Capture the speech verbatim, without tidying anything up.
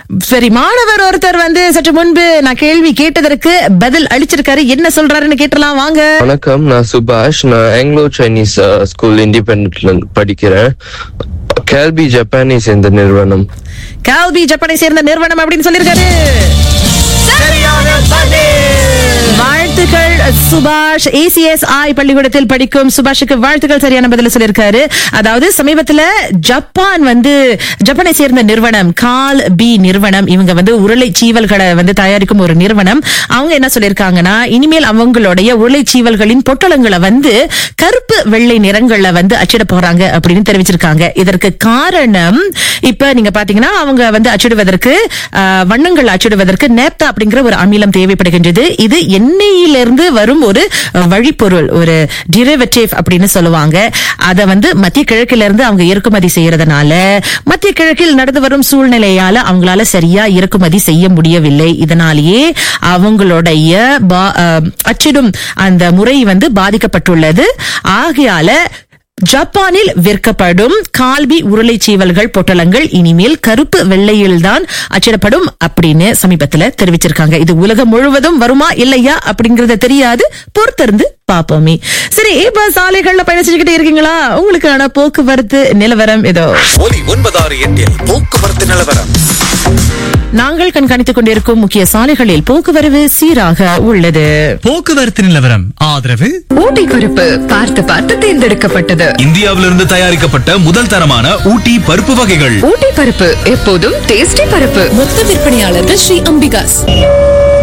சரி, மாணவர் ஒருத்தர் வந்து சற்று முன்பு நான் கேள்வி கேட்டதற்கு பதில் அளிச்சிருக்காரு. என்ன சொல்றாருன்னு கேட்டலாம் வாங்க. வணக்கம், நான் சுபாஷ். நான் ஆங்கிலோ சைனீஸ் ஸ்கூல் இண்டிபெண்டன்ட்ல படிக்கிறேன். கேல்பி ஜப்பானை சேர்ந்த நிறுவனம். கேல்பி ஜப்பானை சேர்ந்த நிறுவனம் அப்படின்னு சொல்லிருக்காரு. வாழ்த்துக்கள் சுபாஷ். ஏசிஎஸ்ஐ பள்ளிக்கூடத்தில் படிக்கும் சுபாஷுக்கு வாழ்த்துக்கள். சரியான பதில சொல்லியிருக்காரு. அதாவது சமீபத்துல ஜப்பான் வந்து ஜப்பானை சேர்ந்த நிறுவனம் கால் பி நிறுவனம், இவங்க வந்து உருளை சீவல்களை வந்து தயாரிக்கும் ஒரு நிறுவனம். அவங்க என்ன சொல்லிருக்காங்கன்னா, இனிமேல் அவங்களுடைய உருளை சீவல்களின் பொட்டலங்களை வந்து கருப்பு வெள்ளை நிறங்கள்ல வந்து அச்சிட போறாங்க அப்படின்னு தெரிவிச்சிருக்காங்க. இதற்கு காரணம், இப்ப நீங்க பாத்தீங்கன்னா அவங்க வந்து அச்சிடுவதற்கு வண்ணங்கள் அச்சிடுவதற்கு நேப்தா அப்படிங்கிற ஒரு அமிலம் தேவைப்படுகின்றது. இது எண்ணெயிலிருந்து வரும் ஒரு வழிப்பொருள், ஒரு டிரைவேட்டிவ் அப்படின்னு சொல்லுவாங்க. அத வந்து மத்திய கிழக்கில இருந்து அவங்க இறக்குமதி செய்யறதுனால மத்திய கிழக்கில் நடந்து வரும் சூழ்நிலையால அவங்களால சரியா இறக்குமதி செய்ய முடியவில்லை. இதனாலேயே அவங்களுடைய அச்சிடும் அந்த முறை வந்து பாதிக்கப்பட்டுள்ளது. ஆகையால ஜப்பானில் விற்கப்படும் கால்பி உருளை சீவல்கள் பொட்டலங்கள் இனிமேல் கருப்பு வெள்ளையில்தான் அச்சிடப்படும் அப்படின்னு சமீபத்துல தெரிவிச்சிருக்காங்க. இது உலகம் முழுவதும் வருமா இல்லையா அப்படிங்கறது தெரியாது, பொறுத்திருந்து பாப்போமே. சரி, இப்ப சாலைகள்ல பயணம் செஞ்சுக்கிட்டே இருக்கீங்களா? உங்களுக்கான போக்குவரத்து நிலவரம் ஏதோ போக்குவரத்து நிலவரம். நாங்கள் கண்காணித்துக் கொண்டிருக்கும் முக்கிய சாலைகளில் போக்குவரவு சீராக உள்ளது. போக்குவரத்து நிலவரம் ஆதரவு ஊட்டி பருப்பு பார்த்து பார்த்து தேர்ந்தெடுக்கப்பட்டது. இந்தியாவிலிருந்து தயாரிக்கப்பட்ட முதல் தரமான ஊட்டி பருப்பு வகைகள். ஊட்டி பருப்பு எப்போதும் டேஸ்டி பருப்பு. மொத்த விற்பனையாளர்கள் ஸ்ரீ அம்பிகாஸ்.